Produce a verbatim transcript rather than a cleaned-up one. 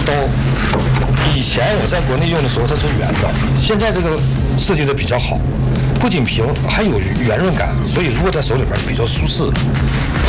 刀，以前我在国内用的时候它是圆的，现在这个设计的比较好，不仅平，还有圆润感，所以握在手里边比较舒适。